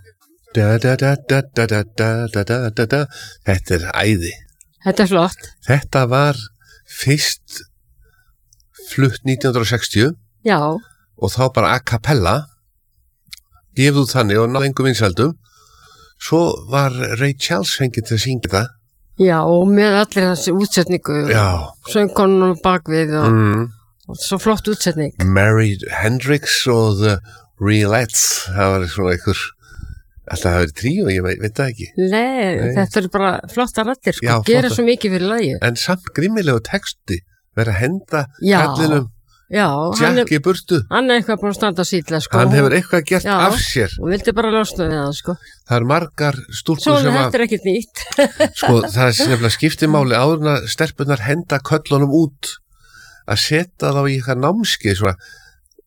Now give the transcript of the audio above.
Þetta æði. Þetta flott. Þetta var fyrst flutt 1960 Já. Og þá bara a cappella gefið út þannig og náðu engum vinsældum. Svo var Ray Charles fengið til að syngja það. Já, og með allir þessi útsetningu. Já. Söngkonunum bakvið og svo flott útsetning. Mary Hendrix og The Realettes. Það var svona einhver, alltaf það verið tríó, ég veit það ekki. Nei, þetta er bara flotta raddir, sko. Já, gera svo mikið fyrir lagi. En samt grimmilegu texti, vera að henda kallinum. Já, Jack í burtu. Hann er eitthvað búin að standa síðlega, sko. Hann hefur eitthvað gert af sér. Og vildi bara losna við það, sko. Það margar stúlkur svo sem þetta er ekkert nýtt. Sko, það er nefnilega skiptimáli áður en að stelpunar henda köllunum út að setja þá í eitthvað námskeið svona